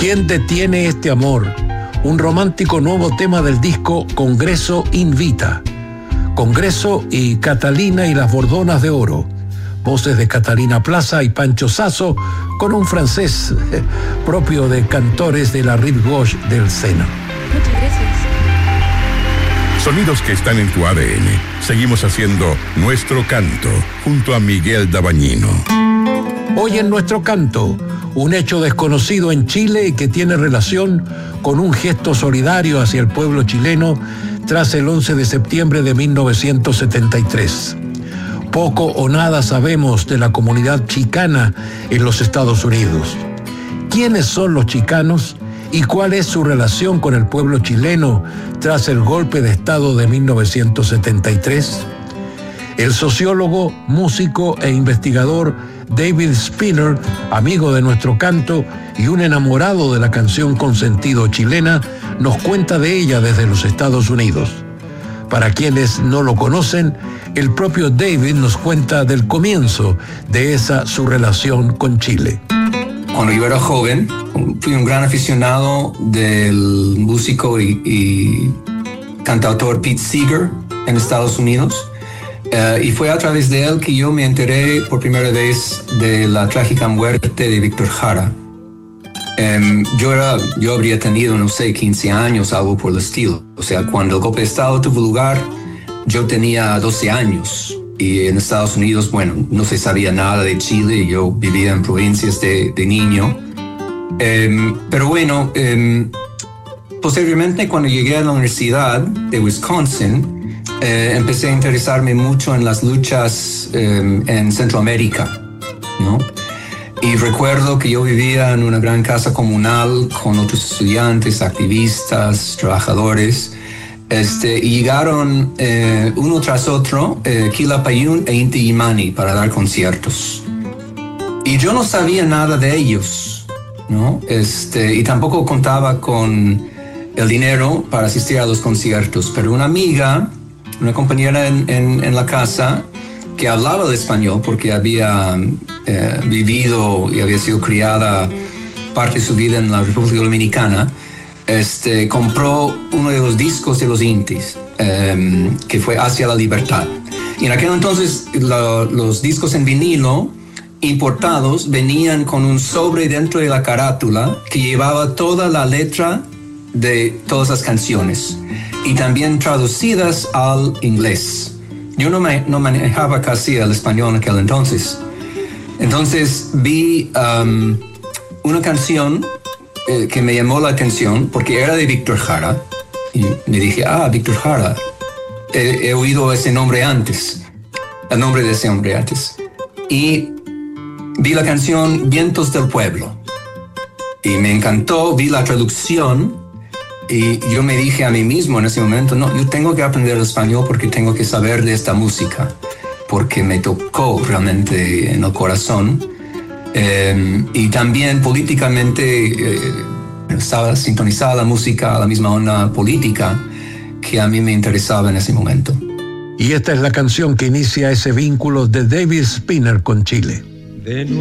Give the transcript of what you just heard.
¿Quién detiene este amor? Un romántico nuevo tema del disco Congreso Invita. Congreso y Catalina y las Bordonas de Oro. Voces de Catalina Plaza y Pancho Sasso, con un francés propio de cantores de la Rive Gauche del Sena. Muchas gracias. Sonidos que están en tu ADN. Seguimos haciendo Nuestro Canto junto a Miguel Dabañino. Hoy en Nuestro Canto, un hecho desconocido en Chile y que tiene relación con un gesto solidario hacia el pueblo chileno tras el 11 de septiembre de 1973. Poco o nada sabemos de la comunidad chicana en los Estados Unidos. ¿Quiénes son los chicanos y cuál es su relación con el pueblo chileno tras el golpe de Estado de 1973? El sociólogo, músico e investigador David Spinner, amigo de Nuestro Canto y un enamorado de la canción con sentido chilena, nos cuenta de ella desde los Estados Unidos. Para quienes no lo conocen, el propio David nos cuenta del comienzo de esa su relación con Chile. Cuando yo era joven, fui un gran aficionado del músico y cantautor Pete Seeger en Estados Unidos. Y fue a través de él que yo me enteré por primera vez de la trágica muerte de Víctor Jara. Yo habría tenido, 15 años, algo por el estilo. O sea, cuando el golpe de Estado tuvo lugar, yo tenía 12 años. Y en Estados Unidos, no se sabía nada de Chile. Yo vivía en provincias de niño. Posteriormente, cuando llegué a la Universidad de Wisconsin, empecé a interesarme mucho en las luchas en Centroamérica, ¿no? Y recuerdo que yo vivía en una gran casa comunal con otros estudiantes, activistas, trabajadores, y llegaron uno tras otro, Quilapayún e Inti Illimani, para dar conciertos. Y yo no sabía nada de ellos, ¿no? Y tampoco contaba con el dinero para asistir a los conciertos, pero una amiga, una compañera en la casa, que hablaba el español porque había vivido y había sido criada parte de su vida en la República Dominicana, compró uno de los discos de los Intis, que fue Hacia la Libertad. Y en aquel entonces los discos en vinilo importados venían con un sobre dentro de la carátula que llevaba toda la letra de todas las canciones y también traducidas al inglés. Yo no manejaba casi el español en aquel entonces. Entonces vi una canción que me llamó la atención porque era de Víctor Jara. Y me dije, Víctor Jara. He oído ese nombre antes, el nombre de ese hombre antes. Y vi la canción Vientos del Pueblo. Y me encantó, vi la traducción. Y yo me dije a mí mismo en ese momento, no, yo tengo que aprender el español porque tengo que saber de esta música, porque me tocó realmente en el corazón. Y también políticamente estaba sintonizada la música a la misma onda política que a mí me interesaba en ese momento. Y esta es la canción que inicia ese vínculo de David Spinner con Chile.